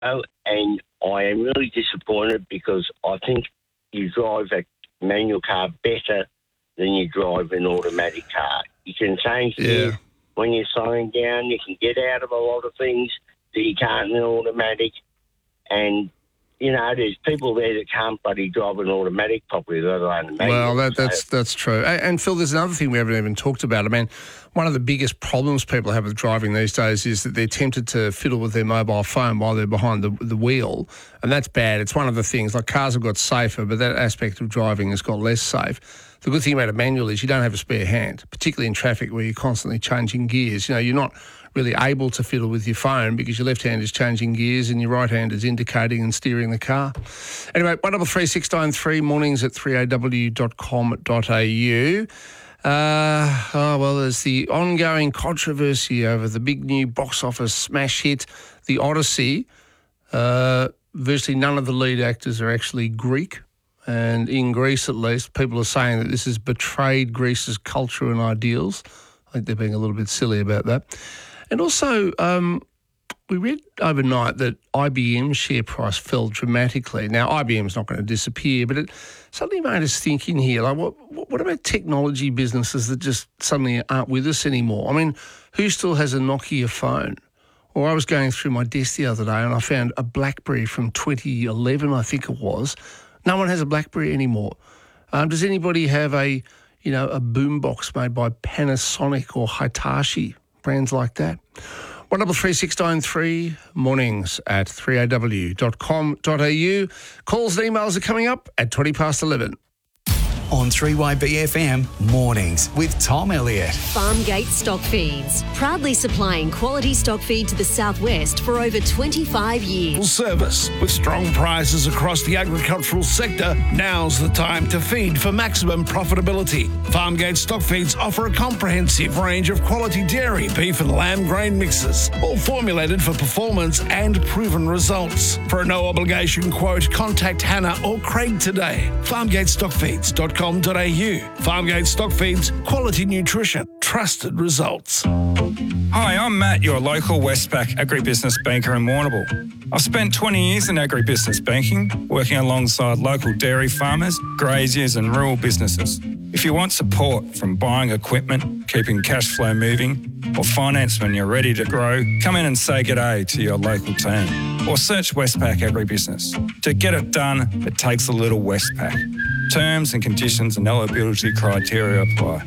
and I am really disappointed because I think you drive a manual car better than you drive an automatic car. You can change gears when you're slowing down. You can get out of a lot of things that you can't in an automatic. And, you know, there's people there that can't bloody drive an automatic properly, let alone a manual. Well, that's true. And Phil, there's another thing we haven't even talked about. I mean, one of the biggest problems people have with driving these days is that they're tempted to fiddle with their mobile phone while they're behind the wheel, and that's bad. It's one of the things. Like, cars have got safer, but that aspect of driving has got less safe. The good thing about a manual is you don't have a spare hand, particularly in traffic where you're constantly changing gears. You know, you're not really able to fiddle with your phone because your left hand is changing gears and your right hand is indicating and steering the car. Anyway, 133693, mornings at 3AW.com.au. Well, there's the ongoing controversy over the big new box office smash hit, The Odyssey. Virtually none of the lead actors are actually Greek. And in Greece, at least, people are saying that this has betrayed Greece's culture and ideals. I think they're being a little bit silly about that. And also, we read overnight that IBM's share price fell dramatically. Now, IBM's not going to disappear, but it suddenly made us think in here, like, what about technology businesses that just suddenly aren't with us anymore? I mean, who still has a Nokia phone? Or I was going through my desk the other day and I found a BlackBerry from 2011, I think it was. No one has a BlackBerry anymore. Does anybody have a boombox made by Panasonic or Hitachi? Brands like that. 133693, mornings at 3AW.com.au. Calls and emails are coming up at 11:20. On 3YBFM Mornings with Tom Elliott. Farmgate Stock Feeds, proudly supplying quality stock feed to the southwest for over 25 years. Full service with strong prices across the agricultural sector. Now's the time to feed for maximum profitability. Farmgate Stock Feeds offer a comprehensive range of quality dairy, beef and lamb grain mixes, all formulated for performance and proven results. For a no obligation quote, contact Hannah or Craig today. FarmgateStockFeeds.com.au. Farmgate Stock Feeds, quality nutrition, trusted results. Hi, I'm Matt, your local Westpac agribusiness banker in Warrnambool. I've spent 20 years in agribusiness banking, working alongside local dairy farmers, graziers and rural businesses. If you want support from buying equipment, keeping cash flow moving, or finance when you're ready to grow, come in and say g'day to your local team. Or search Westpac Agribusiness. To get it done, it takes a little Westpac. Terms and conditions and eligibility criteria apply.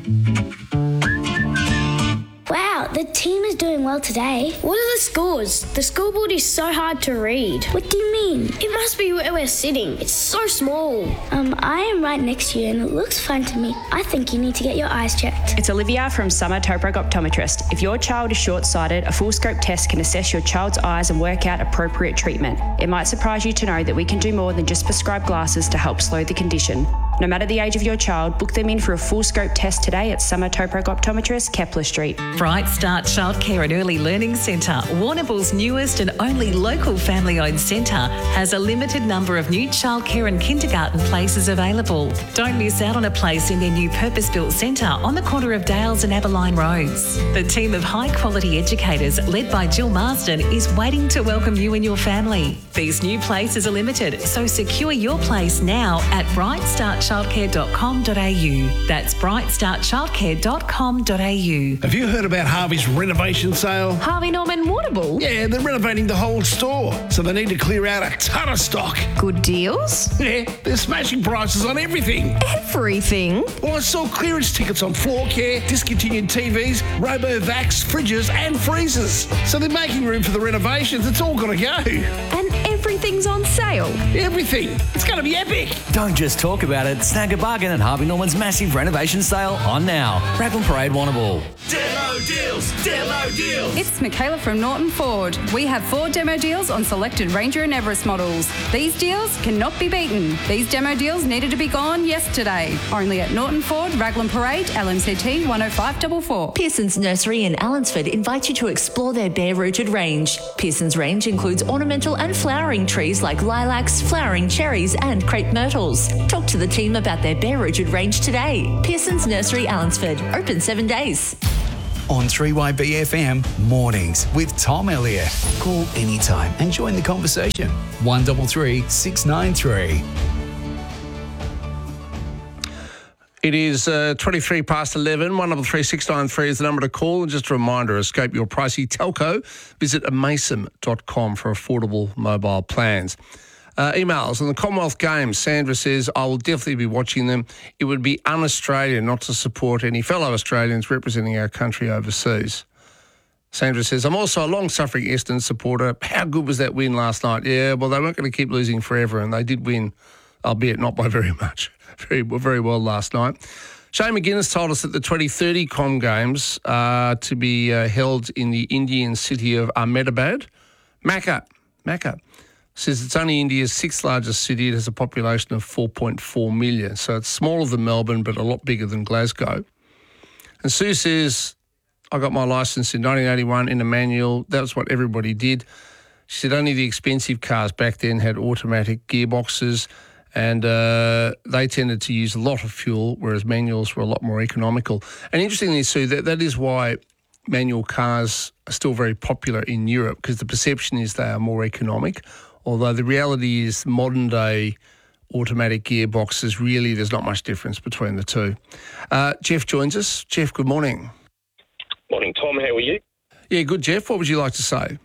Wow, the team is doing well today. What are the scores? The scoreboard is so hard to read. What do you mean? It must be where we're sitting. It's so small. I am right next to you and it looks fine to me. I think you need to get your eyes checked. It's Olivia from Summer Tobruk Optometrist. If your child is short-sighted, a full scope test can assess your child's eyes and work out appropriate treatment. It might surprise you to know that we can do more than just prescribe glasses to help slow the condition. No matter the age of your child, book them in for a full scope test today at Summer Tobruk Optometrist, Kepler Street. Bright Start Childcare and Early Learning Centre, Warrnambool's newest and only local family-owned centre, has a limited number of new childcare and kindergarten places available. Don't miss out on a place in their new purpose-built centre on the corner of Dales and Aberline Roads. The team of high-quality educators, led by Jill Marsden, is waiting to welcome you and your family. These new places are limited, so secure your place now at brightstartchildcare.com.au. That's brightstartchildcare.com.au. Have you heard about Harvey's renovation sale? Harvey Norman Warrnambool? Yeah, they're renovating the whole store, so they need to clear out a ton of stock. Good deals? Yeah, they're smashing prices on everything. Everything? Well, I saw clearance tickets on floor care, discontinued TVs, RoboVax, fridges and freezers. So they're making room for the renovations. It's all got to go. And everything's on sale? Everything. It's going to be epic. Don't just talk about it. Snag a bargain at Harvey Norman's massive renovation sale on now. Raglan Parade, Warrnambool. Demo deals! Demo deals! It's Michaela from Norton Ford. We have 4 demo deals on selected Ranger and Everest models. These deals cannot be beaten. These demo deals needed to be gone yesterday. Only at Norton Ford, Raglan Parade, LMCT 10544. Pearson's Nursery in Allensford invites you to explore their bare-rooted range. Pearson's range includes ornamental and flowering trees like lilacs, flowering cherries and crepe myrtles. Talk to the team about their bare-rooted range today. Pearson's Nursery, Allensford. Open 7 days. on 3YBFM Mornings with Tom Elliott. Call anytime and join the conversation. 133 693. It is 23 past 11. 133 is the number to call. And just a reminder, escape your pricey telco. Visit amason.com for affordable mobile plans. Emails on the Commonwealth Games. Sandra says, I will definitely be watching them. It would be un-Australian not to support any fellow Australians representing our country overseas. Sandra says, I'm also a long-suffering Essendon supporter. How good was that win last night? Yeah, well, they weren't going to keep losing forever, and they did win, albeit not by very much. Very well last night. Shane McGuinness told us that the 2030 Com Games are to be held in the Indian city of Ahmedabad. Makkah says it's only India's sixth largest city. It has a population of 4.4 million. So it's smaller than Melbourne, but a lot bigger than Glasgow. And Sue says, I got my licence in 1981 in a manual. That was what everybody did. She said only the expensive cars back then had automatic gearboxes, and they tended to use a lot of fuel, whereas manuals were a lot more economical. And interestingly, Sue, that is why manual cars are still very popular in Europe, because the perception is they are more economic. Although the reality is modern-day automatic gearboxes, really there's not much difference between the two. Jeff joins us. Jeff, good morning. Morning, Tom. How are you? Yeah, good, Jeff. What would you like to say?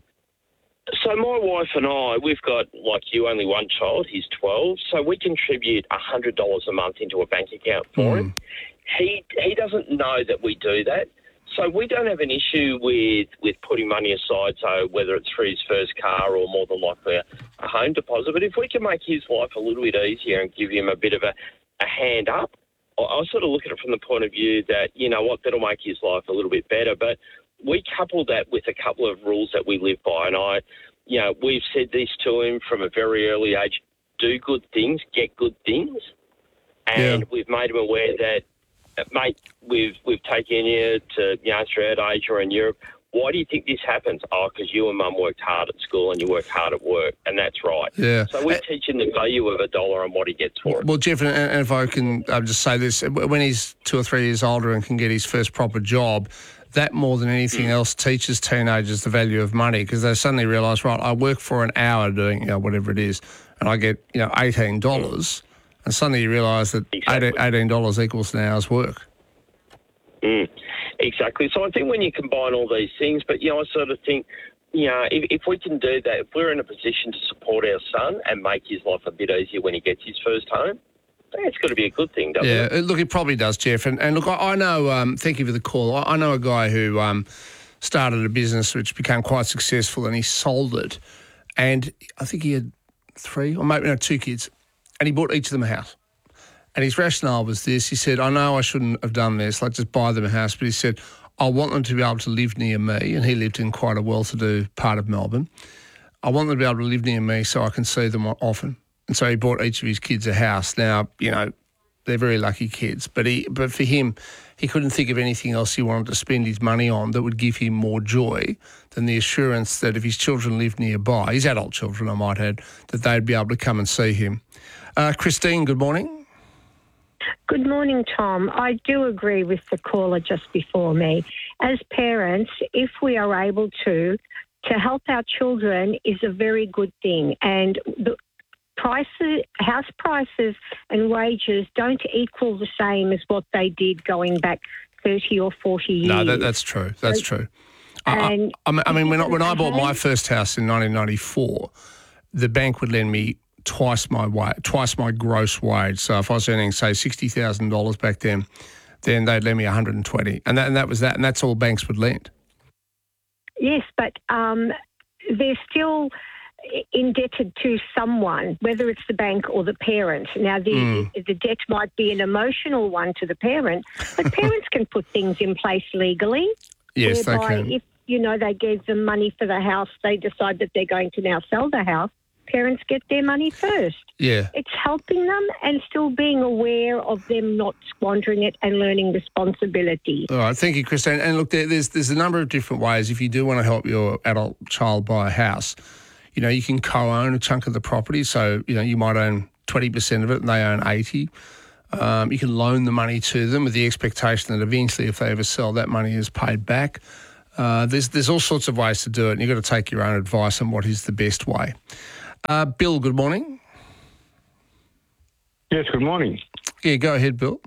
So my wife and I, we've got, like you, only one child. He's 12. So we contribute $100 a month into a bank account for him. He doesn't know that we do that. So we don't have an issue with putting money aside, so whether it's for his first car or more than likely a home deposit. But if we can make his life a little bit easier and give him a bit of a hand up, I sort of look at it from the point of view that, you know what, that'll make his life a little bit better. But we couple that with a couple of rules that we live by. And we've said this to him from a very early age: do good things, get good things. And we've made him aware that, mate, we've taken you to, throughout Asia and Europe. Why do you think this happens? Oh, because you and Mum worked hard at school and you worked hard at work, and that's right. Yeah. So we teach him the value of $1 and what he gets for it. Well, Jeff, and if I can just say this, when he's 2 or 3 years older and can get his first proper job, that more than anything else teaches teenagers the value of money, because they suddenly realise, right, I work for an hour doing whatever it is, and I get $18, and suddenly you realise that $18 equals an hour's work. Exactly. So I think when you combine all these things, but, I sort of think, if we can do that, if we're in a position to support our son and make his life a bit easier when he gets his first home, I think it's got to be a good thing, doesn't it? Yeah, look, it probably does, Jeff. And look, I know, thank you for the call. I know a guy who started a business which became quite successful, and he sold it. And I think he had 2 kids, and he bought each of them a house. And his rationale was this. He said, I know I shouldn't have done this, like just buy them a house, but he said, I want them to be able to live near me, and he lived in quite a well-to-do part of Melbourne. I want them to be able to live near me so I can see them often. And so he bought each of his kids a house. Now, they're very lucky kids, but for him, he couldn't think of anything else he wanted to spend his money on that would give him more joy than the assurance that if his children lived nearby, his adult children, I might add, that they'd be able to come and see him. Christine, good morning. Good morning, Tom. I do agree with the caller just before me. As parents, if we are able to help our children is a very good thing. And the house prices and wages don't equal the same as what they did going back 30 or 40 years. No, that's true. That's true. I mean, when I bought my first house in 1994, the bank would lend me twice my gross wage. So if I was earning, say, $60,000 back then they'd lend me $120,000, and that was that, and that's all banks would lend. Yes, but they're still indebted to someone, whether it's the bank or the parent. Now, the debt might be an emotional one to the parent, but parents can put things in place legally. Yes, they can. If they gave them money for the house, they decide that they're going to now sell the house, parents get their money first. Yeah. It's helping them and still being aware of them not squandering it and learning responsibility. All right, thank you, Christine. And look, there's a number of different ways. If you do want to help your adult child buy a house, you can co-own a chunk of the property. So, you might own 20% of it and they own 80%. You can loan the money to them with the expectation that eventually, if they ever sell, that money is paid back. There's all sorts of ways to do it, and you've got to take your own advice on what is the best way. Bill, good morning. Yes, good morning. Yeah, go ahead, Bill.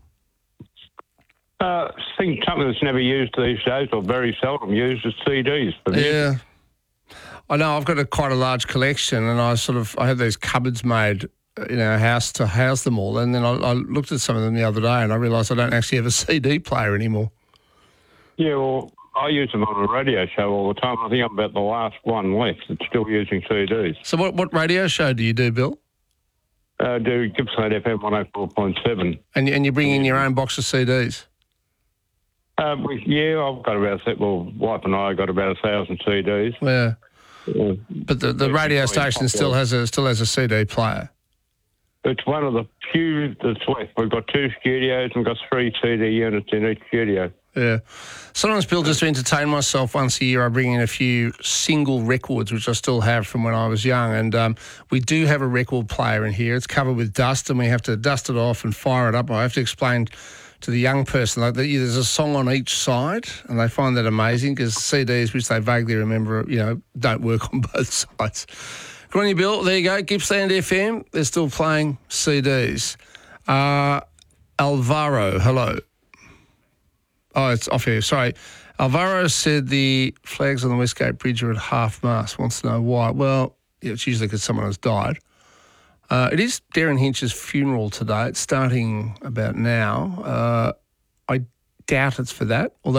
I think something that's never used these days, or very seldom used, is CDs. For music. Yeah. I know, I've got quite a large collection, and I had these cupboards made in our house to house them all, and then I looked at some of them the other day and I realised I don't actually have a CD player anymore. Yeah, well, I use them on a radio show all the time. I think I'm about the last one left that's still using CDs. So what radio show do you do, Bill? I do Gippsland FM 104.7. And you bring in your own box of CDs? Yeah, I've got wife and I got about 1,000 CDs. Yeah. But the radio station still has a CD player. It's one of the few that's left. We've got 2 studios and got 3 CD units in each studio. Yeah. Sometimes, Bill, just to entertain myself once a year, I bring in a few single records, which I still have from when I was young. And we do have a record player in here. It's covered with dust, and we have to dust it off and fire it up. I have to explain to the young person, like, there's a song on each side, and they find that amazing because CDs, which they vaguely remember, don't work on both sides. Good on you, Bill. There you go. Gippsland FM, they're still playing CDs. Alvaro, hello. Oh, it's off here. Sorry. Alvaro said the flags on the Westgate Bridge are at half-mast. Wants to know why. Well, it's usually because someone has died. It is Darren Hinch's funeral today. It's starting about now. I doubt it's for that, although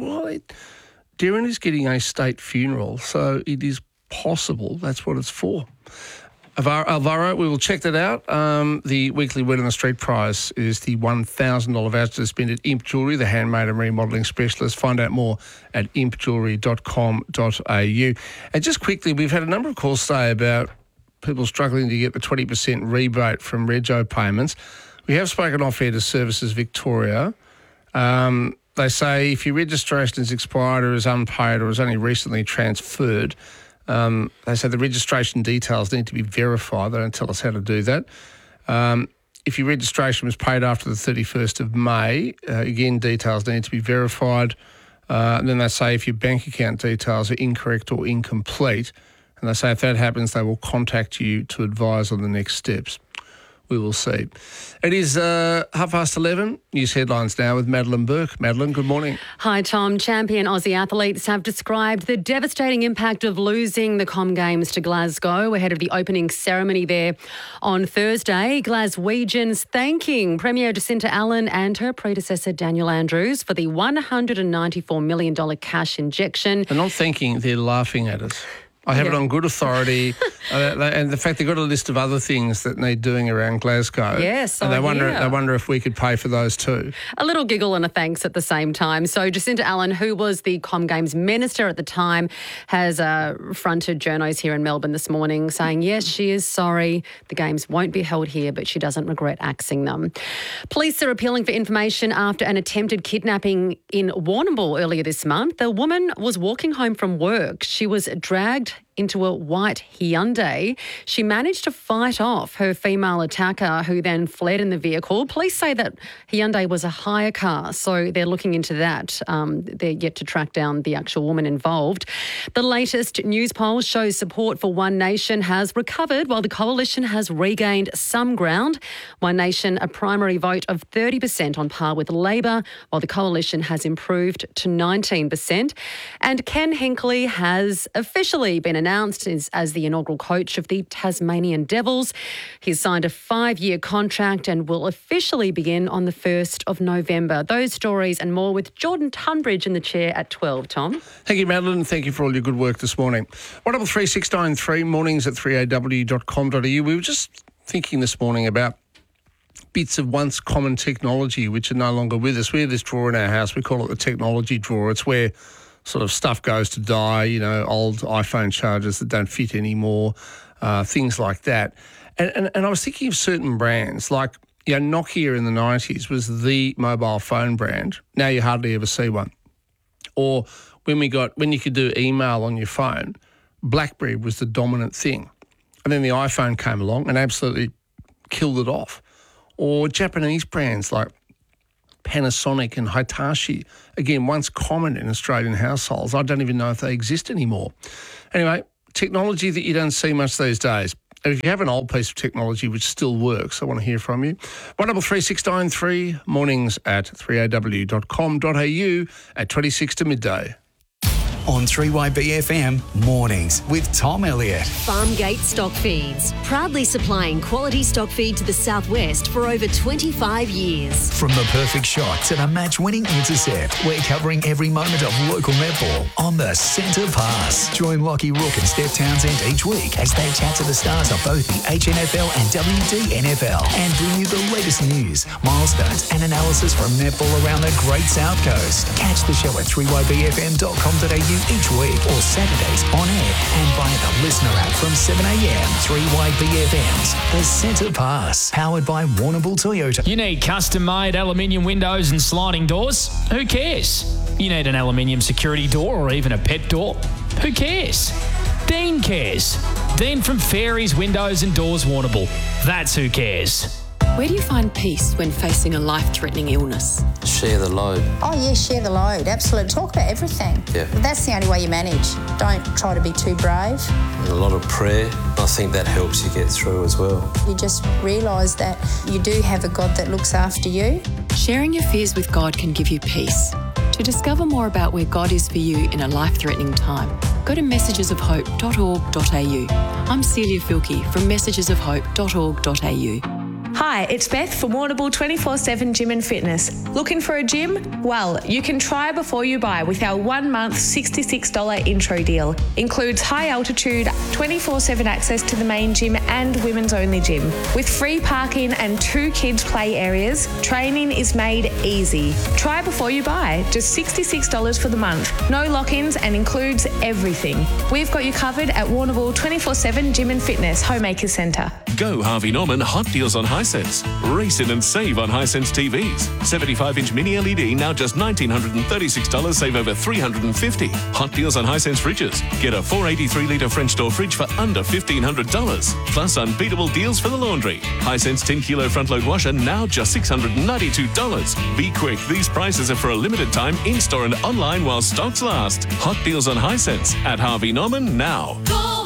Darren is getting a state funeral, so it is possible that's what it's for. Alvaro, we will check that out. The weekly Word on the Street prize is the $1,000 voucher to spend at Imp Jewellery, the handmade and remodelling specialist. Find out more at impjewellery.com.au. And just quickly, we've had a number of calls today about people struggling to get the 20% rebate from Rego payments. We have spoken off-air to Services Victoria. They say if your registration is expired or is unpaid or is only recently transferred, they say the registration details need to be verified. They don't tell us how to do that. If your registration was paid after the 31st of May, again, details need to be verified. And then they say if your bank account details are incorrect or incomplete, and they say if that happens, they will contact you to advise on the next steps. We will see. It is 11:30. News headlines now with Madeline Burke. Madeline, good morning. Hi, Tom. Champion Aussie athletes have described the devastating impact of losing the Com Games to Glasgow ahead of the opening ceremony there on Thursday. Glaswegians thanking Premier Jacinta Allen and her predecessor Daniel Andrews for the $194 million cash injection. They're not thanking, they're laughing at us. I have it on good authority, and the fact they've got a list of other things that need doing around Glasgow. Yes, and they wonder if we could pay for those too. A little giggle and a thanks at the same time. So Jacinta Allen, who was the Com Games minister at the time, has fronted journos here in Melbourne this morning saying, yes, she is sorry. The Games won't be held here, but she doesn't regret axing them. Police are appealing for information after an attempted kidnapping in Warrnambool earlier this month. The woman was walking home from work. She was dragged into a white Hyundai. She managed to fight off her female attacker, who then fled in the vehicle. Police say that Hyundai was a hire car, so they're looking into that. They're yet to track down the actual woman involved. The latest news poll shows support for One Nation has recovered, while the Coalition has regained some ground. One Nation, a primary vote of 30% on par with Labor, while the Coalition has improved to 19%. And Ken Hinkley has officially been announced as the inaugural coach of the Tasmanian Devils. He's signed a 5-year contract and will officially begin on the 1st of November. Those stories and more with Jordan Tunbridge in the chair at 12, Tom. Thank you, Madeline. Thank you for all your good work this morning. 133693, mornings at 3aw.com.au. We were just thinking this morning about bits of once common technology which are no longer with us. We have this drawer in our house. We call it the technology drawer. It's where sort of stuff goes to die, old iPhone chargers that don't fit anymore, things like that. And I was thinking of certain brands, like Nokia in the 90s was the mobile phone brand. Now you hardly ever see one. Or when you could do email on your phone, BlackBerry was the dominant thing. And then the iPhone came along and absolutely killed it off. or Japanese brands like Panasonic and Hitachi, again, once common in Australian households. I don't even know if they exist anymore. Anyway, technology that you don't see much these days. And if you have an old piece of technology which still works, I want to hear from you. 133693, mornings at 3aw.com.au at 26 to midday. On 3YBFM, mornings with Tom Elliott. Farmgate Stock Feeds, proudly supplying quality stock feed to the southwest for over 25 years. From the perfect shot to the match-winning intercept, we're covering every moment of local netball on the Centre Pass. Join Lockie Rook and Steph Townsend each week as they chat to the stars of both the HNFL and WDNFL and bring you the latest news, milestones and analysis from netball around the Great South Coast. Catch the show at 3ybfm.com.au each week or Saturdays on air and via the listener app from 7am. 3YBFM's The Centre Pass, powered by Warrnambool Toyota. You need custom-made aluminium windows and sliding doors? Who cares? You need an aluminium security door or even a pet door? Who cares? Dean cares. Dean from Fairies Windows and Doors Warrnambool. That's who cares. Where do you find peace when facing a life-threatening illness? Share the load. Oh, yeah, share the load. Absolutely. Talk about everything. Yeah. That's the only way you manage. Don't try to be too brave. And a lot of prayer. I think that helps you get through as well. You just realise that you do have a God that looks after you. Sharing your fears with God can give you peace. To discover more about where God is for you in a life-threatening time, go to messagesofhope.org.au. I'm Celia Filkey from messagesofhope.org.au. Hi, it's Beth from Warrnambool 24/7 Gym and Fitness. Looking for a gym? Well, you can try before you buy with our 1 month $66 intro deal. Includes high altitude, 24/7 access to the main gym and women's only gym. With free parking and 2 kids play areas, training is made easy. Try before you buy, just $66 for the month. No lock-ins and includes everything. We've got you covered at Warrnambool 24/7 Gym and Fitness, Homemaker Centre. Go Harvey Norman hot deals on Hisense. Race in and save on Hisense TVs. 75-inch mini LED now just $1,936, save over $350. Hot deals on Hisense fridges. Get a 483-litre French door fridge for under $1,500. Plus unbeatable deals for the laundry. Hisense 10-kilo front-load washer now just $692. Be quick, these prices are for a limited time in-store and online while stocks last. Hot deals on Hisense at Harvey Norman now.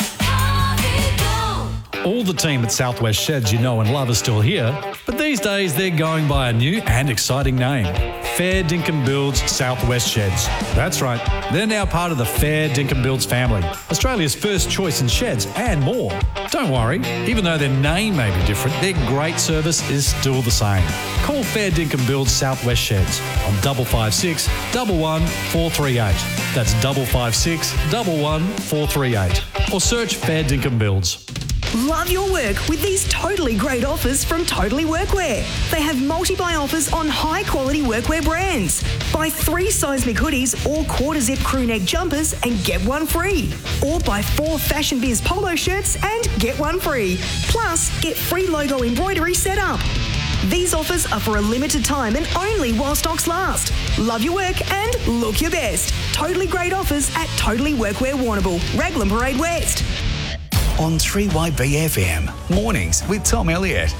All the team at Southwest Sheds you know and love are still here, but these days they're going by a new and exciting name. Fair Dinkum Builds Southwest Sheds. That's right, they're now part of the Fair Dinkum Builds family, Australia's first choice in sheds and more. Don't worry, even though their name may be different, their great service is still the same. Call Fair Dinkum Builds Southwest Sheds on 556 11 438. That's 556 11 438. Or search Fair Dinkum Builds. Love your work with these totally great offers from Totally Workwear. They have multi-buy offers on high-quality workwear brands. Buy 3 Seismic hoodies or quarter-zip crew neck jumpers and get one free. Or buy 4 Fashion Biz polo shirts and get one free. Plus, get free logo embroidery set up. These offers are for a limited time and only while stocks last. Love your work and look your best. Totally great offers at Totally Workwear Warrnambool, Raglan Parade West. On 3YBFM, mornings with Tom Elliott.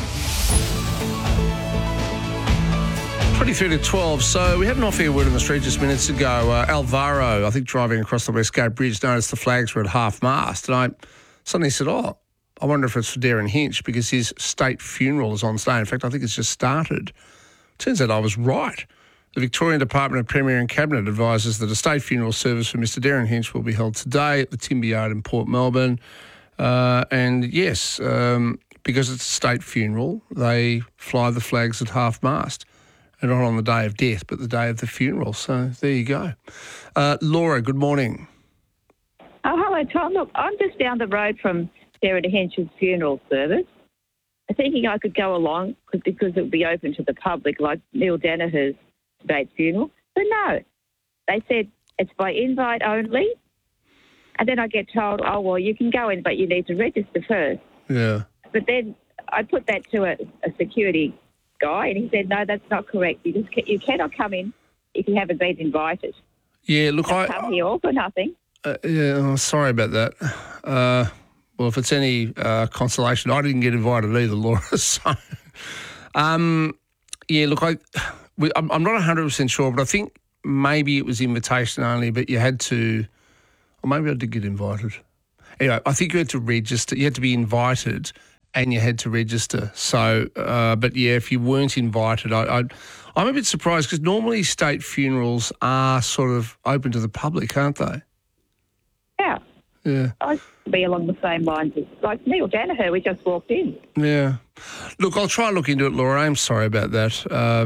23 to 12. So we had an off-air word on the street just minutes ago. Alvaro, I think driving across the Westgate Bridge, noticed the flags were at half-mast. And I suddenly said, I wonder if it's for Darren Hinch because his state funeral is on today. In fact, I think it's just started. Turns out I was right. The Victorian Department of Premier and Cabinet advises that a state funeral service for Mr Darren Hinch will be held today at the Timber Yard in Port Melbourne. And yes, because it's a state funeral, they fly the flags at half-mast. And not on the day of death, but the day of the funeral. So there you go. Laura, good morning. Oh, hello, Tom. Look, I'm just down the road from Darren Hinch's funeral service, thinking I could go along because it would be open to the public, like Neil Danaher's state funeral. But no, they said it's by invite only. And then I get told, oh, well, you can go in, but you need to register first. Yeah. But then I put that to a security guy, and he said, no, that's not correct. You cannot come in if you haven't been invited. Yeah, look, Don't come here all for nothing. Sorry about that. Well, if it's any consolation, I didn't get invited either, Laura. So, Yeah, look, I'm not 100% sure, but I think maybe it was invitation only, but you had to, or maybe I did get invited. Anyway, I think you had to register. You had to be invited and you had to register. So, but yeah, if you weren't invited, I'm a bit surprised because normally state funerals are sort of open to the public, aren't they? Yeah. Yeah. I'd be along the same lines as like Neil Danaher. We just walked in. Yeah. Look, I'll try and look into it, Laura. I'm sorry about that.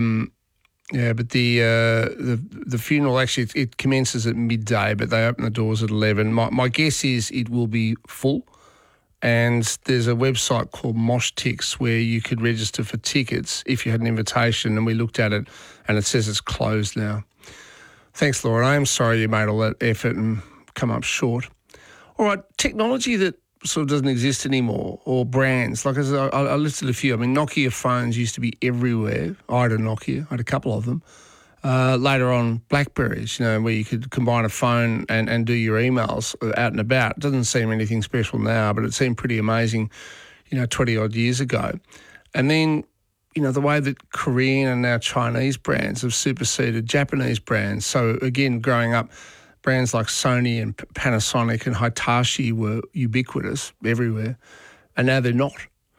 Yeah, but the funeral actually it commences at midday, but they open the doors at 11. My guess is it will be full, and there's a website called MoshTix where you could register for tickets if you had an invitation, and we looked at it, and it says it's closed now. Thanks, Laura. I am sorry you made all that effort and come up short. All right, technology that sort of doesn't exist anymore, or brands. Like I listed a few. I mean, Nokia phones used to be everywhere. I had a Nokia. I had a couple of them. Later on, BlackBerries, where you could combine a phone and do your emails out and about. It doesn't seem anything special now, but it seemed pretty amazing, 20-odd years ago. And then, the way that Korean and now Chinese brands have superseded Japanese brands. So, again, growing up, brands like Sony and Panasonic and Hitachi were ubiquitous everywhere, and now they're not.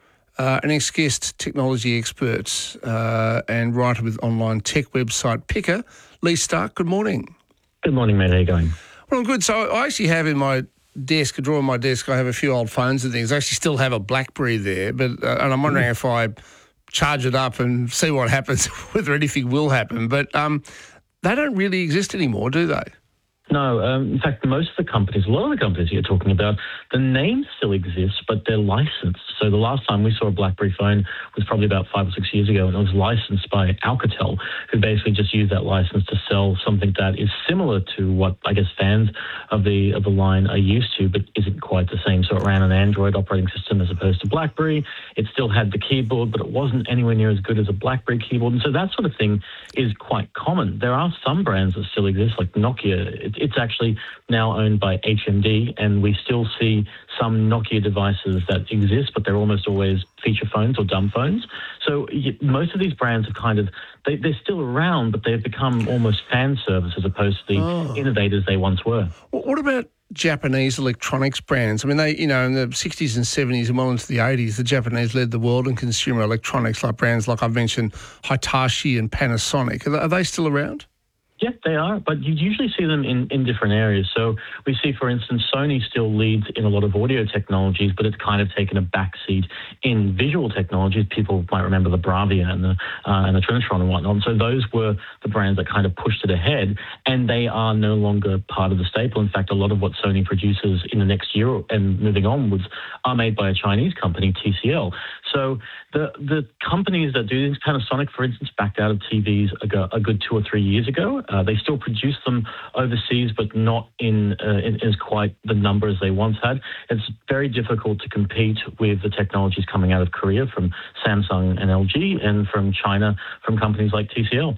An ex-guest technology expert and writer with online tech website Picker, Lee Stark, good morning. Good morning, mate. How are you going? Well, I'm good. So I actually have in my desk, a drawer in my desk, I have a few old phones and things. I actually still have a BlackBerry there, but and I'm wondering if I charge it up and see what happens, whether anything will happen. But they don't really exist anymore, do they? No, in fact, a lot of the companies you're talking about, the name still exists, but they're licensed. So the last time we saw a BlackBerry phone was probably about 5 or 6 years ago, and it was licensed by Alcatel, who basically just used that license to sell something that is similar to what I guess fans of the line are used to, but isn't quite the same. So it ran an Android operating system as opposed to BlackBerry. It still had the keyboard, but it wasn't anywhere near as good as a BlackBerry keyboard. And so that sort of thing is quite common. There are some brands that still exist, like Nokia. It's actually now owned by HMD, and we still see some Nokia devices that exist, but they're almost always feature phones or dumb phones. So most of these brands have they're still around, but they've become almost fan service as opposed to the innovators they once were. What about Japanese electronics brands? I mean, they, in the 60s and 70s and well into the 80s, the Japanese led the world in consumer electronics, like brands like I've mentioned, Hitachi and Panasonic. Are they still around? Yeah, they are, but you usually see them in different areas. So we see, for instance, Sony still leads in a lot of audio technologies, but it's kind of taken a backseat in visual technologies. People might remember the Bravia and the Trinitron and whatnot. So those were the brands that kind of pushed it ahead, and they are no longer part of the staple. In fact, a lot of what Sony produces in the next year and moving onwards are made by a Chinese company, TCL. So the companies that do this, Panasonic, for instance, backed out of TVs a good 2 or 3 years ago. They still produce them overseas, but not in quite the number as they once had. It's very difficult to compete with the technologies coming out of Korea from Samsung and LG, and from China from companies like TCL.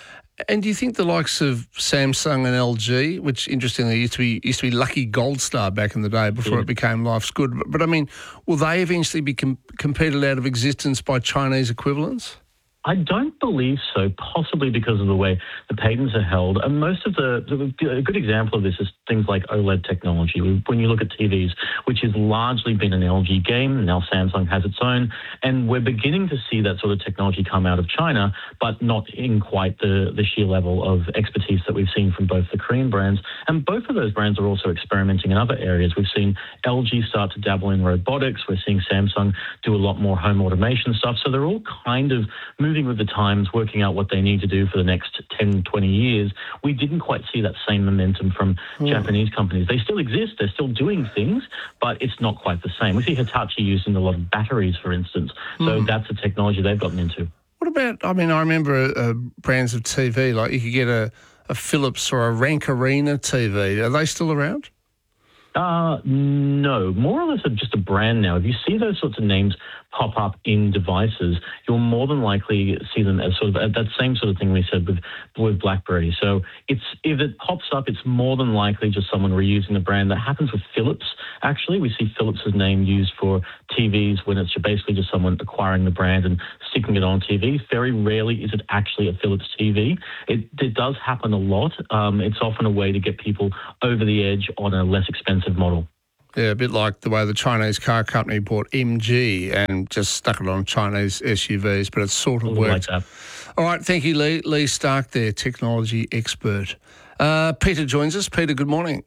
And do you think the likes of Samsung and LG, which interestingly used to be Lucky Gold Star back in the day before it became Life's Good, but I mean, will they eventually be competed out of existence by Chinese equivalents? I don't believe so, possibly because of the way the patents are held. And most of a good example of this is things like OLED technology. When you look at TVs, which has largely been an LG game, now Samsung has its own, and we're beginning to see that sort of technology come out of China, but not in quite the sheer level of expertise that we've seen from both the Korean brands. And both of those brands are also experimenting in other areas. We've seen LG start to dabble in robotics. We're seeing Samsung do a lot more home automation stuff. So they're all kind of moving with the times, working out what they need to do for the next 10, 20 years. We didn't quite see that same momentum from Japanese companies. They still exist, they're still doing things, but it's not quite the same. We see Hitachi using a lot of batteries, for instance. So that's a technology they've gotten into. What about, I remember brands of TV, like you could get a Philips or a Rank Arena TV. Are they still around? No, more or less just a brand now. If you see those sorts of names pop up in devices, you'll more than likely see them as sort of that same sort of thing we said with BlackBerry. So if it pops up, it's more than likely just someone reusing the brand. That happens with Philips, actually. We see Philips' name used for TVs when it's basically just someone acquiring the brand and sticking it on TV. Very rarely is it actually a Philips TV. It does happen a lot. It's often a way to get people over the edge on a less expensive model. Yeah, a bit like the way the Chinese car company bought MG and just stuck it on Chinese SUVs, but it's sort of worked. Like that. All right, thank you, Lee. Lee Stark there, technology expert. Peter joins us. Peter, good morning.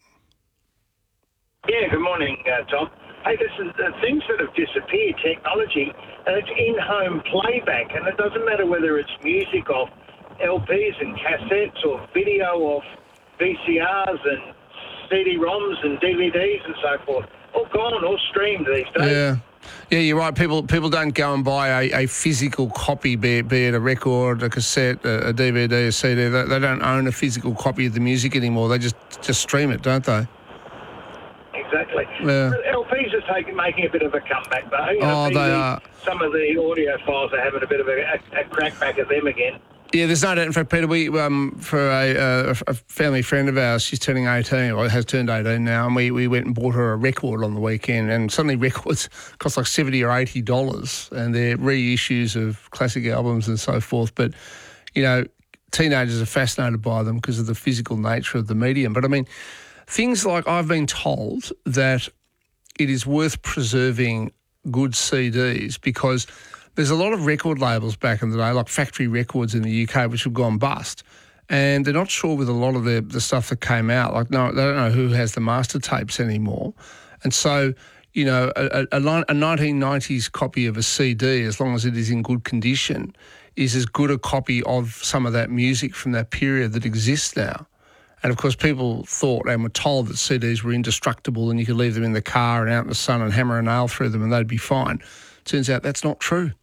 Yeah, good morning, Tom. Hey, things that have disappeared, technology, and it's in-home playback, and it doesn't matter whether it's music off LPs and cassettes or video off VCRs and CD-ROMs and DVDs and so forth. All gone, all streamed these days. Yeah, you're right. People don't go and buy a physical copy, be it a record, a cassette, a DVD, a CD. They don't own a physical copy of the music anymore. They just stream it, don't they? Exactly. Yeah. LPs are making a bit of a comeback, though. They are. Some of the audio files are having a bit of a crack back at them again. Yeah, there's no doubt. In fact, Peter, we for a family friend of ours, she's turning 18, or has turned 18 now, and we went and bought her a record on the weekend, and suddenly records cost like $70 or $80, and they're reissues of classic albums and so forth. But, you know, teenagers are fascinated by them because of the physical nature of the medium. But, I mean, things like I've been told that it is worth preserving good CDs because there's a lot of record labels back in the day, like Factory Records in the UK, which have gone bust. And they're not sure with a lot of the stuff that came out. Like, no, they don't know who has the master tapes anymore. And so, you know, a 1990s copy of a CD, as long as it is in good condition, is as good a copy of some of that music from that period that exists now. And, of course, people thought and were told that CDs were indestructible and you could leave them in the car and out in the sun and hammer a nail through them and they'd be fine. Turns out that's not true.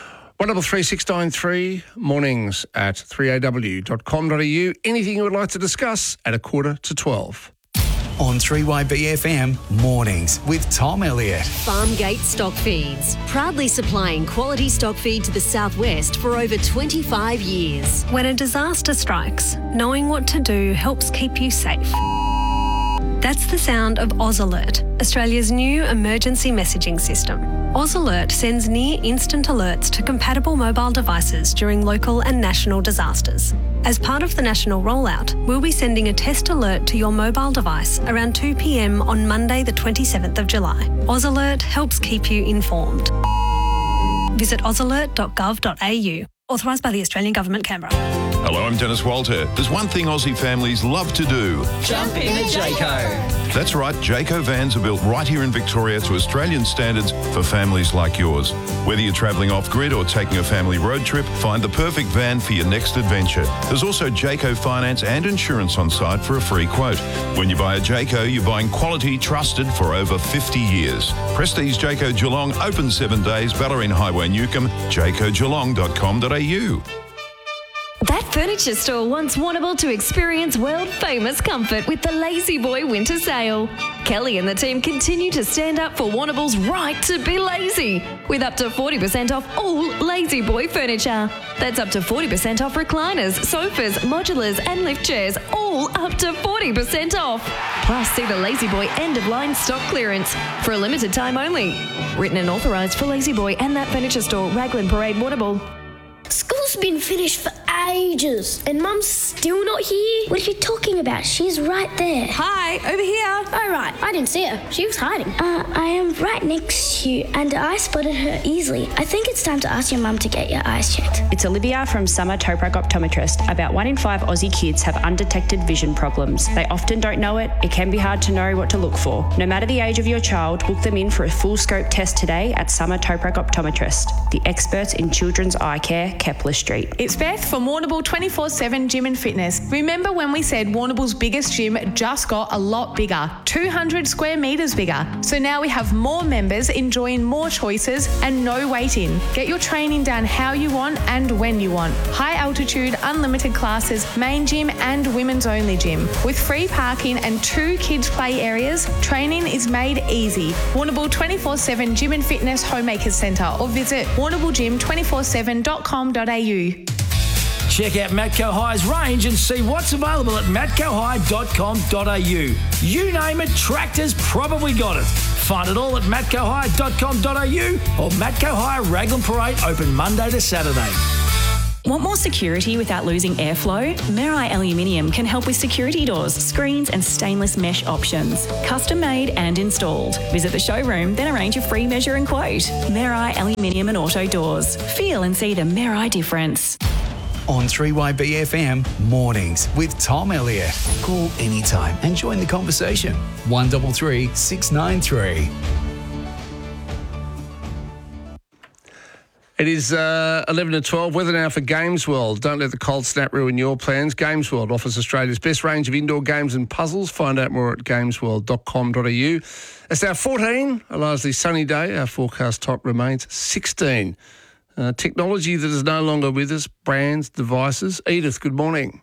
133693, mornings at 3aw.com.au. Anything you would like to discuss at 11:45. On 3YBFM, mornings with Tom Elliott. Farmgate Stock Feeds, proudly supplying quality stock feed to the southwest for over 25 years. When a disaster strikes, knowing what to do helps keep you safe. That's the sound of AusAlert, Australia's new emergency messaging system. AusAlert sends near-instant alerts to compatible mobile devices during local and national disasters. As part of the national rollout, we'll be sending a test alert to your mobile device around 2 p.m. on Monday the 27th of July. AusAlert helps keep you informed. Visit ausalert.gov.au. Authorised by the Australian Government, Canberra. Hello, I'm Dennis Walter. There's one thing Aussie families love to do. Jump in the Jayco. That's right, Jayco vans are built right here in Victoria to Australian standards for families like yours. Whether you're travelling off-grid or taking a family road trip, find the perfect van for your next adventure. There's also Jayco finance and insurance on site for a free quote. When you buy a Jayco, you're buying quality trusted for over 50 years. Prestige Jayco Geelong, open 7 days, Ballerine Highway, Newcomb, jaycogeelong.com.au. That furniture store wants Warrnambool to experience world-famous comfort with the Lazy Boy Winter Sale. Kelly and the team continue to stand up for Warrnambool's right to be lazy, with up to 40% off all Lazy Boy furniture. That's up to 40% off recliners, sofas, modulars and lift chairs, all up to 40% off. Plus, see the Lazy Boy end-of-line stock clearance for a limited time only. Written and authorised for Lazy Boy and That Furniture Store, Raglan Parade, Warrnambool. School's been finished for ages and Mum's still not here. What are you talking about? She's right there. Hi, over here. Oh, right. I didn't see her. She was hiding. I am right next to you and I spotted her easily. I think it's time to ask your mum to get your eyes checked. It's Olivia from Summer Toprak Optometrist. About 1 in 5 Aussie kids have undetected vision problems. They often don't know it. It can be hard to know what to look for. No matter the age of your child, book them in for a full scope test today at Summer Toprak Optometrist, the experts in children's eye care, Kepler Street. It's Beth for Warrnambool 24/7 Gym and Fitness. Remember when we said Warrnambool's biggest gym just got a lot bigger, 200 square metres bigger. So now we have more members enjoying more choices and no waiting. Get your training done how you want and when you want. High altitude, unlimited classes, main gym and women's only gym. With free parking and 2 kids play areas, training is made easy. Warrnambool 24/7 Gym and Fitness Homemakers Centre or visit warrnamboolgym247.com.au. Check out Matco High's range and see what's available at matcohigh.com.au. You name it, tractors probably got it. Find it all at matcohigh.com.au or Matco High Raglan Parade open Monday to Saturday. Want more security without losing airflow? Merai Aluminium can help with security doors, screens and stainless mesh options. Custom made and installed. Visit the showroom, then arrange a free measure and quote. Merai Aluminium and Auto Doors. Feel and see the Merai difference. On 3YBFM Mornings with Tom Elliott. Call anytime and join the conversation. 133 693. It is 11 to 12. Weather now for Games World. Don't let the cold snap ruin your plans. Games World offers Australia's best range of indoor games and puzzles. Find out more at gamesworld.com.au. It's our 14, a largely sunny day. Our forecast top remains 16. Technology that is no longer with us, brands, devices. Edith, good morning.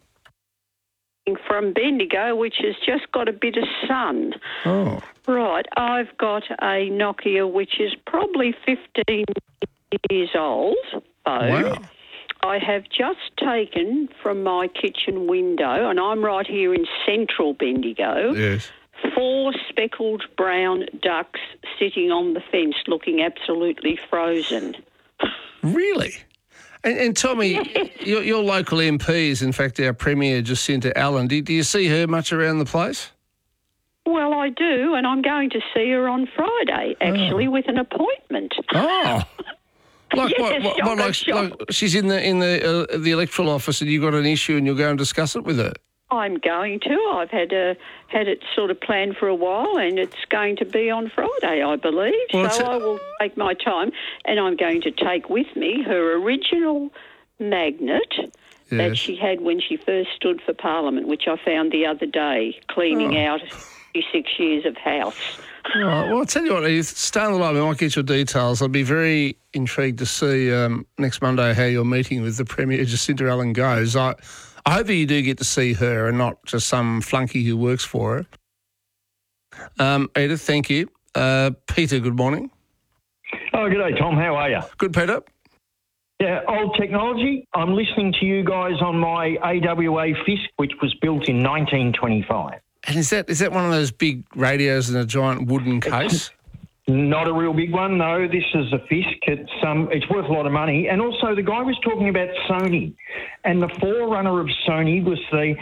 From Bendigo, which has just got a bit of sun. Oh. Right, I've got a Nokia which is probably 15 years old. Wow. I have just taken from my kitchen window, and I'm right here in central Bendigo, Yes. 4 speckled brown ducks sitting on the fence looking absolutely frozen. Really? And tell me, your local MP is, in fact, our Premier, Jacinta Allen. Do you see her much around the place? Well, I do, and I'm going to see her on Friday, actually, with an appointment. Oh. Like Yes, what? Like she's in the electoral office, and you've got an issue, and you'll go and discuss it with her. I'm going to. I've had it sort of planned for a while, and it's going to be on Friday, I believe. Well, so I will take my time, and I'm going to take with me her original magnet that Yes. she had when she first stood for Parliament, which I found the other day, cleaning out 56 years of house. All right. Well, I'll tell you what, Edith, stay on the line. I might get your details. I'd be very intrigued to see next Monday how your meeting with the Premier, Jacinta Allen, goes. I hope that you do get to see her and not just some flunky who works for her. Edith, thank you. Peter, good morning. Oh, good day, Tom. How are you? Good, Peter. Yeah, old technology. I'm listening to you guys on my AWA Fisk, which was built in 1925. And is that one of those big radios in a giant wooden case? Not a real big one, no. This is a Fisk. It's worth a lot of money. And also, the guy was talking about Sony, and the forerunner of Sony was the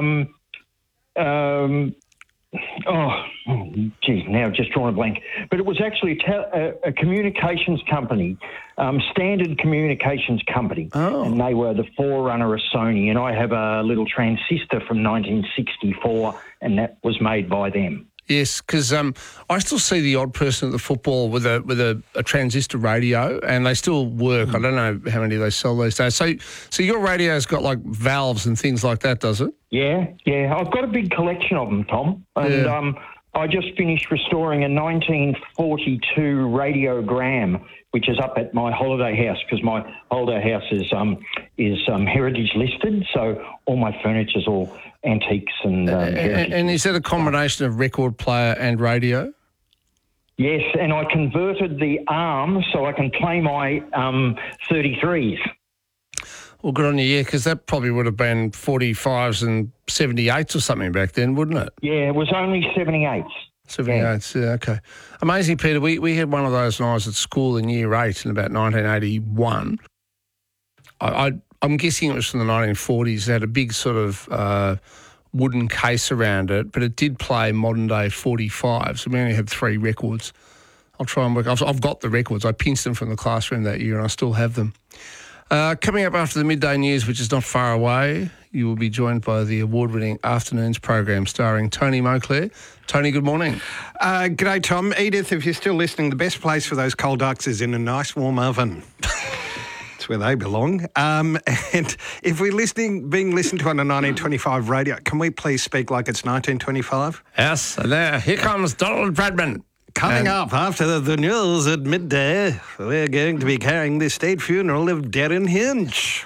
now I've just drawn a blank. But it was actually a communications company, Standard Communications Company, and they were the forerunner of Sony. And I have a little transistor from 1964, and that was made by them. Yes, because I still see the odd person at the football with a transistor radio, and they still work. I don't know how many they sell these days. So your radio's got like valves and things like that, does it? Yeah. I've got a big collection of them, Tom. And I just finished restoring a 1942 radiogram, which is up at my holiday house, because my holiday house is heritage listed, so all my furniture's all antiques and heritage. And is that a combination of record player and radio? Yes, and I converted the arm so I can play my 33s. Well, good on you, yeah, because that probably would have been 45s and 78s or something back then, wouldn't it? Yeah, it was only 78s. 78s, yeah, okay. Amazing, Peter. We had one of those when I was at school in Year 8 in about 1981. I'm guessing it was from the 1940s. It had a big sort of wooden case around it, but it did play modern-day 45s. We only had 3 records. I'll try and work. I've got the records. I pinched them from the classroom that year, and I still have them. Coming up after the midday news, which is not far away, you will be joined by the award-winning Afternoons program starring Tony Moclair. Tony, good morning. G'day, Tom. Edith, if you're still listening, the best place for those cold ducks is in a nice warm oven. That's where they belong. And if we're being listened to on a 1925 radio, can we please speak like it's 1925? Yes, here comes Donald Bradman. Coming up after the news at midday, we're going to be carrying the state funeral of Darren Hinch.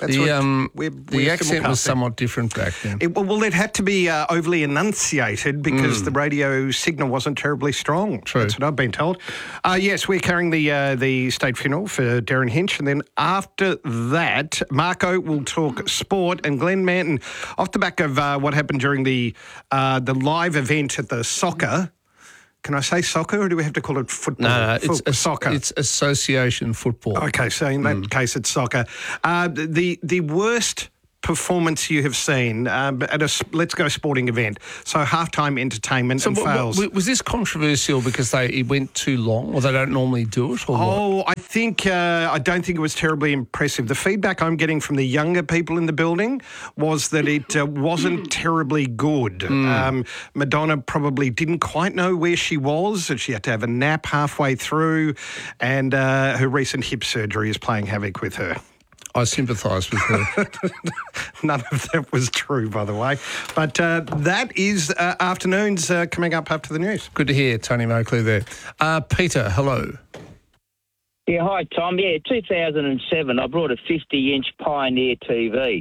The accent was somewhat different back then. It had to be overly enunciated because the radio signal wasn't terribly strong. True. That's what I've been told. Yes, we're carrying the state funeral for Darren Hinch, and then after that, Marco will talk sport, and Glenn Manton, off the back of what happened during the live event at the soccer. Can I say soccer, or do we have to call it football? No, it's soccer. It's association football. Okay, so in that case, it's soccer. The worst performance you have seen at a Let's Go sporting event. So halftime entertainment and fails. Was this controversial because it went too long, or they don't normally do it? Or I think I don't think it was terribly impressive. The feedback I'm getting from the younger people in the building was that it wasn't terribly good. Madonna probably didn't quite know where she was, and she had to have a nap halfway through, and her recent hip surgery is playing havoc with her. I sympathise with her. None of that was true, by the way. But that is afternoons coming up after the news. Good to hear Tony Moakley there. Peter, hello. Yeah, hi, Tom. Yeah, 2007, I brought a 50-inch Pioneer TV.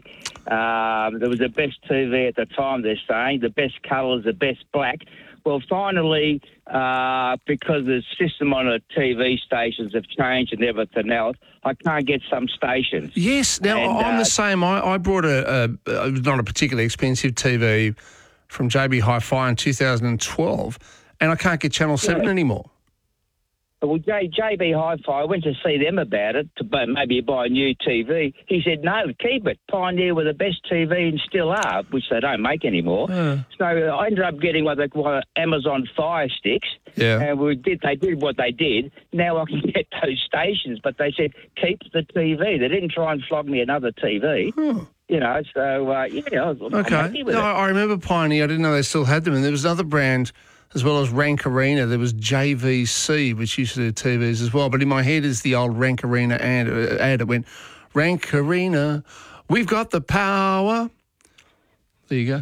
It was the best TV at the time, they're saying. The best colours, the best black. Well, finally, because the system on the TV stations have changed and everything else, I can't get some stations. Yes, now I'm the same. I brought it was not a particularly expensive TV from JB Hi-Fi in 2012, and I can't get Channel 7 anymore. Well, JB Hi-Fi, I went to see them about it, to maybe buy a new TV. He said, no, keep it. Pioneer were the best TV and still are, which they don't make anymore. So I ended up getting what they call Amazon Fire Sticks. Yeah. And they did what they did. Now I can get those stations, but they said, keep the TV. They didn't try and flog me another TV. You know, so, I'm happy with it. I remember Pioneer. I didn't know they still had them. And there was another brand as well as Rank Arena. There was JVC, which used to do TVs as well. But in my head is the old Rank Arena ad. It went, Rank Arena, we've got the power. There you go.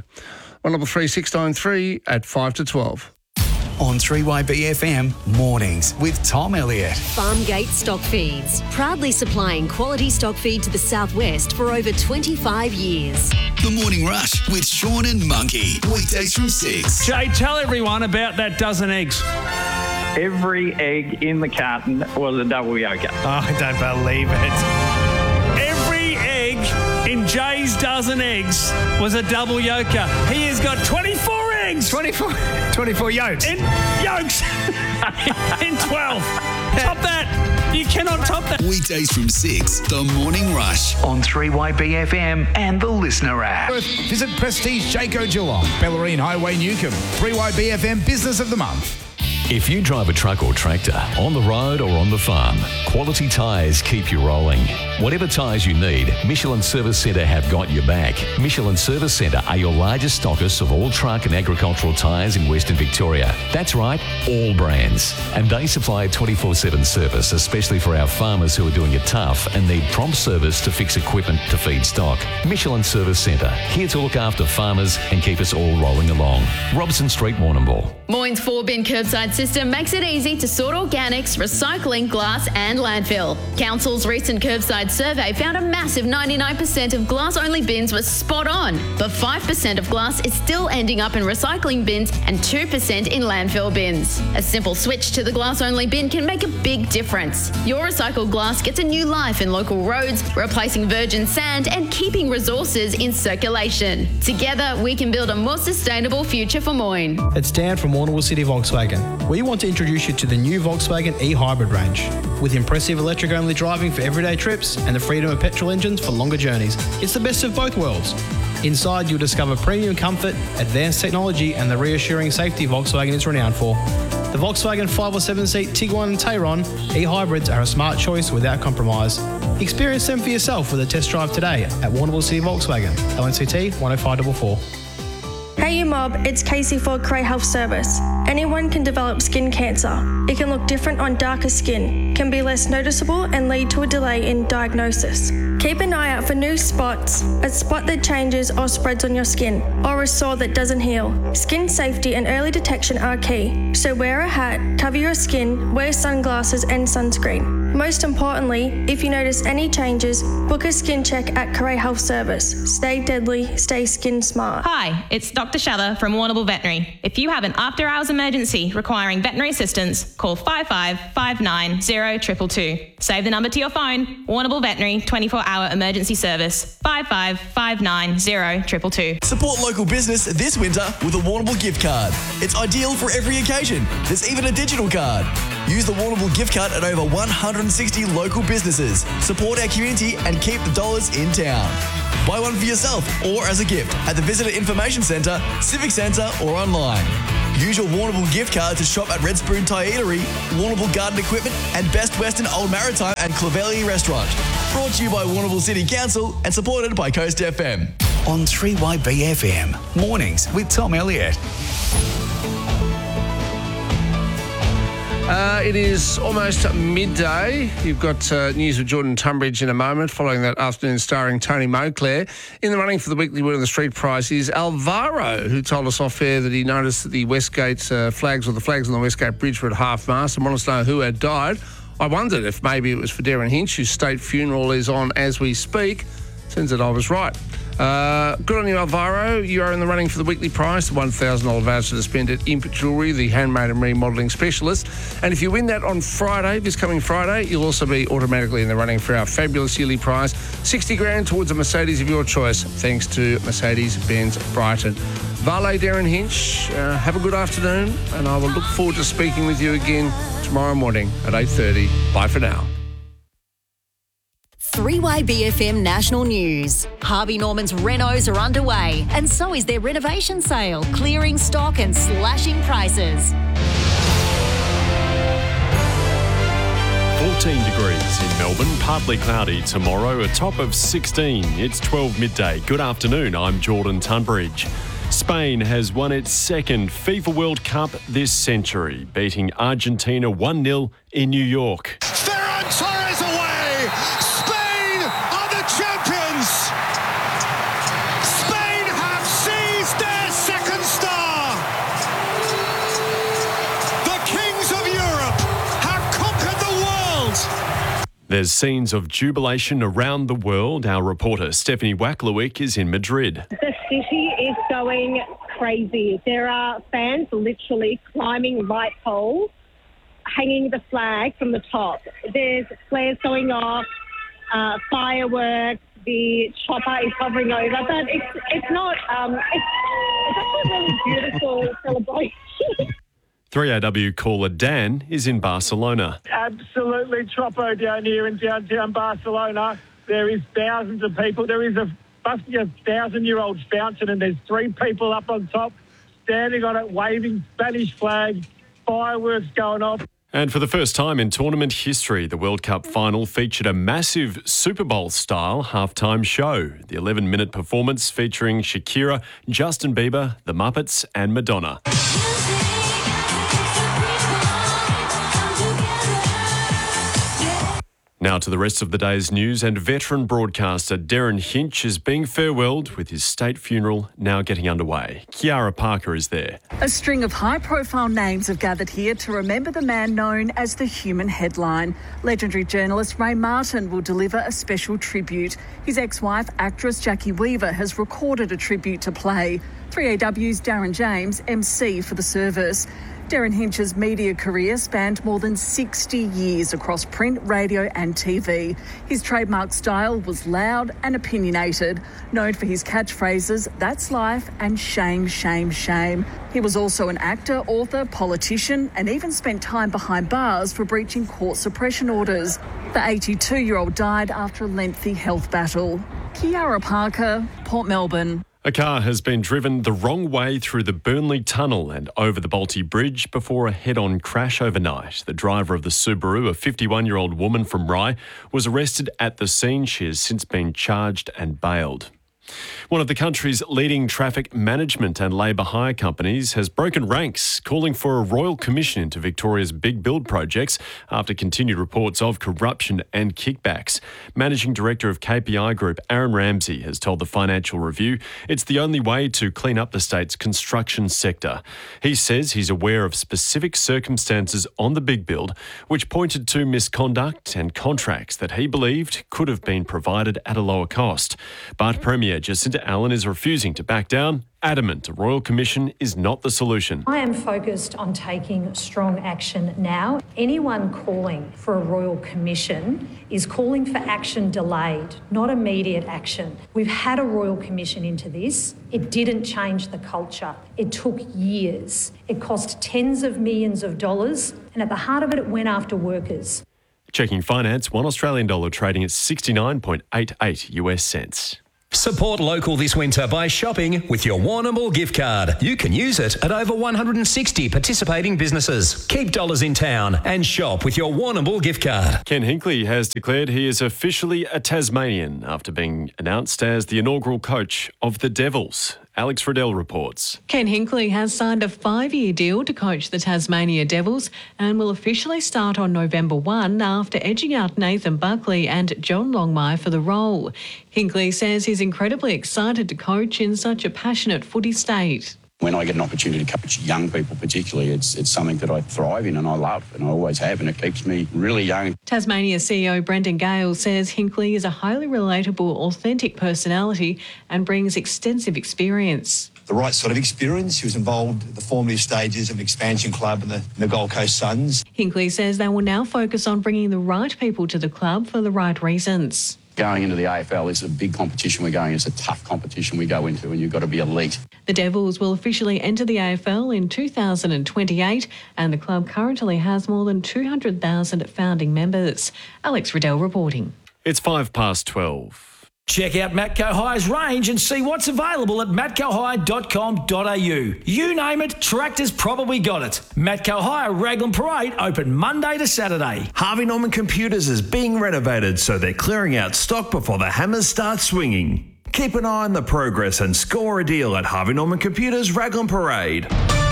133 at 5 to 12. On 3YBFM Mornings with Tom Elliott. Farmgate Stock Feeds, proudly supplying quality stock feed to the southwest for over 25 years. The Morning Rush with Sean and Monkey. Weekdays from 6. Jay, tell everyone about that dozen eggs. Every egg in the carton was a double yoker. Oh, I don't believe it. Every egg in Jay's dozen eggs was a double yoker. He has got 24 eggs. 24 yolks. In yolks. In 12. Top that. You cannot top that. Weekdays from 6. The Morning Rush. On 3YBFM and the Listener app. Visit Prestige Jayco Geelong, Bellarine Highway Newcomb. 3YBFM Business of the Month. If you drive a truck or tractor, on the road or on the farm, Quality Tyres keep you rolling. Whatever tyres you need, Michelin Service Centre have got your back. Michelin Service Centre are your largest stockists of all truck and agricultural tyres in Western Victoria. That's right, all brands. And they supply a 24/7 service, especially for our farmers who are doing it tough and need prompt service to fix equipment to feed stock. Michelin Service Centre, here to look after farmers and keep us all rolling along. Robson Street, Warrnambool. Moyne's 4-bin curbside system makes it easy to sort organics, recycling, glass and landfill. Council's recent curbside survey found a massive 99% of glass-only bins were spot on, but 5% of glass is still ending up in recycling bins and 2% in landfill bins. A simple switch to the glass-only bin can make a big difference. Your recycled glass gets a new life in local roads, replacing virgin sand and keeping resources in circulation. Together, we can build a more sustainable future for Moyne. It's Dan from Warrnambool City Volkswagen. We want to introduce you to the new Volkswagen e-Hybrid range. With impressive electric-only driving for everyday trips and the freedom of petrol engines for longer journeys, it's the best of both worlds. Inside, you'll discover premium comfort, advanced technology and the reassuring safety Volkswagen is renowned for. The Volkswagen 5 or 7-seat Tiguan and Tayron e-hybrids are a smart choice without compromise. Experience them for yourself with a test drive today at Warrnambool City Volkswagen, LNCT 10544. Hey you mob, it's Casey for Cray Health Service. Anyone can develop skin cancer. It can look different on darker skin, can be less noticeable and lead to a delay in diagnosis. Keep an eye out for new spots, a spot that changes or spreads on your skin, or a sore that doesn't heal. Skin safety and early detection are key, so wear a hat, cover your skin, wear sunglasses and sunscreen. Most importantly, if you notice any changes, book a skin check at Correa Health Service. Stay deadly, stay skin smart. Hi, it's Dr. Shather from Warrnambool Veterinary. If you have an after-hours emergency requiring veterinary assistance, call 5559 0222. Save the number to your phone. Warrnambool Veterinary 24-hour emergency service. 5559 0222. Support local business this winter with a Warrnambool gift card. It's ideal for every occasion. There's even a digital card. Use the Warrnambool gift card at over 160 local businesses. Support our community and keep the dollars in town. Buy one for yourself or as a gift at the Visitor Information Centre, Civic Centre or online. Use your Warrnambool gift card to shop at Red Spoon Thai Eatery, Warrnambool Garden Equipment and Best Western Old Maritime and Clovelly Restaurant. Brought to you by Warrnambool City Council and supported by Coast FM. On 3YBFM, mornings with Tom Elliott. It is almost midday. You've got news with Jordan Tunbridge in a moment, following that afternoon starring Tony Moclair. In the running for the weekly Word on the Street prize is Alvaro, who told us off air that he noticed that the Westgate flags, or the flags on the Westgate Bridge, were at half-mast and wanted to know who had died. I wondered if maybe it was for Darren Hinch, whose state funeral is on as we speak. Turns out I was right. Good on you, Alvaro. You are in the running for the weekly prize, the $1,000 voucher to spend at Imp Jewellery, the handmade and remodelling specialist. And if you win that on Friday, this coming Friday, you'll also be automatically in the running for our fabulous yearly prize, $60,000 towards a Mercedes of your choice, thanks to Mercedes-Benz Brighton. Vale Darren Hinch, have a good afternoon, and I will look forward to speaking with you again tomorrow morning at 8:30. Bye for now. 3YBFM National News. Harvey Norman's renos are underway, and so is their renovation sale, clearing stock and slashing prices. 14 degrees in Melbourne, partly cloudy tomorrow, a top of 16. It's 12 midday. Good afternoon, I'm Jordan Tunbridge. Spain has won its second FIFA World Cup this century, beating Argentina 1-0 in New York. Ferran Torres away! Spain are the champions! Spain have seized their second star! The kings of Europe have conquered the world! There's scenes of jubilation around the world. Our reporter Stephanie Wacklewick is in Madrid. The city is going crazy. There are fans literally climbing light poles, hanging the flag from the top. There's flares going off, fireworks, the chopper is hovering over, but it's not, it's actually a really beautiful celebration. 3AW caller Dan is in Barcelona. Absolutely troppo down here in downtown Barcelona. There is thousands of people. There is must be a 1,000-year-old fountain, and there's 3 people up on top standing on it, waving Spanish flags, fireworks going off. And for the first time in tournament history, the World Cup final featured a massive Super Bowl-style halftime show. The 11-minute performance featuring Shakira, Justin Bieber, The Muppets and Madonna. Now to the rest of the day's news, and veteran broadcaster Darren Hinch is being farewelled with his state funeral now getting underway. Kiara Parker is there. A string of high-profile names have gathered here to remember the man known as the human headline. Legendary journalist Ray Martin will deliver a special tribute. His ex-wife, actress Jackie Weaver, has recorded a tribute to play. 3AW's Darren James, MC for the service. Darren Hinch's media career spanned more than 60 years across print, radio and TV. His trademark style was loud and opinionated, known for his catchphrases, "That's life" and "Shame, shame, shame." He was also an actor, author, politician and even spent time behind bars for breaching court suppression orders. The 82-year-old died after a lengthy health battle. Kiara Parker, Port Melbourne. A car has been driven the wrong way through the Burnley Tunnel and over the Balti Bridge before a head-on crash overnight. The driver of the Subaru, a 51-year-old woman from Rye, was arrested at the scene. She has since been charged and bailed. One of the country's leading traffic management and labour hire companies has broken ranks, calling for a royal commission into Victoria's big build projects after continued reports of corruption and kickbacks. Managing Director of KPI Group, Aaron Ramsey, has told the Financial Review it's the only way to clean up the state's construction sector. He says he's aware of specific circumstances on the big build which pointed to misconduct and contracts that he believed could have been provided at a lower cost. But Premier Jacinta Allen is refusing to back down, adamant a royal commission is not the solution. I am focused on taking strong action now. Anyone calling for a royal commission is calling for action delayed, not immediate action. We've had a royal commission into this. It didn't change the culture. It took years. It cost tens of millions of dollars, and at the heart of it, it went after workers. Checking finance, $1 Australian dollar trading at 69.88 US cents. Support local this winter by shopping with your Warrnambool gift card. You can use it at over 160 participating businesses. Keep dollars in town and shop with your Warrnambool gift card. Ken Hinkley has declared he is officially a Tasmanian after being announced as the inaugural coach of the Devils. Alex Riddell reports. Ken Hinkley has signed a 5-year deal to coach the Tasmania Devils and will officially start on November 1 after edging out Nathan Buckley and John Longmire for the role. Hinkley says he's incredibly excited to coach in such a passionate footy state. When I get an opportunity to coach young people particularly, it's something that I thrive in and I love and I always have, and it keeps me really young. Tasmania CEO Brendan Gale says Hinkley is a highly relatable, authentic personality and brings extensive experience. The right sort of experience. He was involved in the formative stages of an expansion club in the Gold Coast Suns. Hinkley says they will now focus on bringing the right people to the club for the right reasons. Going into the AFL is a big competition we're going. It's a tough competition we go into and you've got to be elite. The Devils will officially enter the AFL in 2028 and the club currently has more than 200,000 founding members. Alex Riddell reporting. It's 12:05. Check out Matco High's range and see what's available at matcohigh.com.au. You name it, Tractor's probably got it. Matco High Raglan Parade open Monday to Saturday. Harvey Norman Computers is being renovated, so they're clearing out stock before the hammers start swinging. Keep an eye on the progress and score a deal at Harvey Norman Computers Raglan Parade.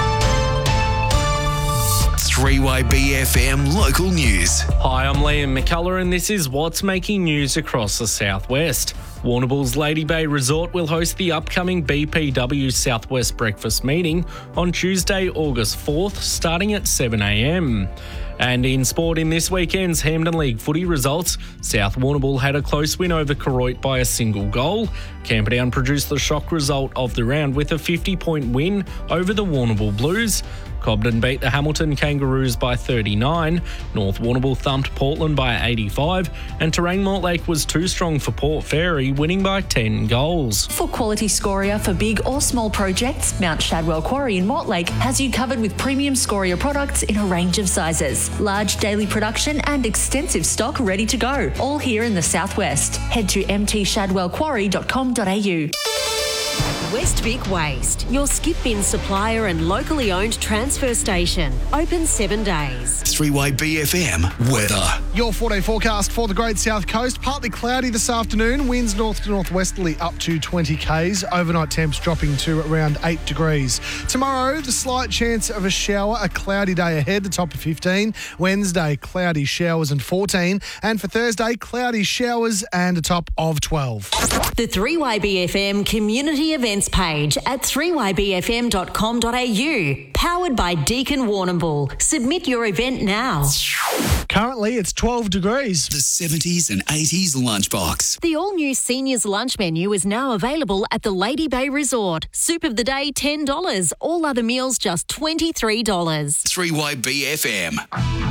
3YBFM Local News. Hi, I'm Liam McCullough and this is what's making news across the southwest. Warrnambool's Lady Bay Resort will host the upcoming BPW Southwest Breakfast meeting on Tuesday, August 4th, starting at 7 a.m. And in sport in this weekend's Hampden League footy results, South Warrnambool had a close win over Koroit by a single goal. Camperdown produced the shock result of the round with a 50-point win over the Warrnambool Blues. Cobden beat the Hamilton Kangaroos by 39, North Warrnambool thumped Portland by 85, and Terang Mortlake was too strong for Port Fairy, winning by 10 goals. For quality scoria for big or small projects, Mount Shadwell Quarry in Mortlake has you covered with premium scoria products in a range of sizes. Large daily production and extensive stock ready to go, all here in the southwest. Head to mtshadwellquarry.com.au. West Vic Waste, your skip bin supplier and locally owned transfer station. Open 7 days. 3YBFM weather. Your 4-day forecast for the Great South Coast. Partly cloudy this afternoon. Winds north to northwesterly up to 20 k's. Overnight temps dropping to around 8 degrees. Tomorrow, the slight chance of a shower. A cloudy day ahead, the top of 15. Wednesday, cloudy showers and 14. And for Thursday, cloudy showers and a top of 12. The 3YBFM community events page at 3ybfm.com.au. Powered by Deakin Warrnambool. Submit your event now. Currently, it's 12 degrees. The 70s and 80s lunchbox. The all-new seniors lunch menu is now available at the Lady Bay Resort. Soup of the day, $10. All other meals just $23. 3YBFM.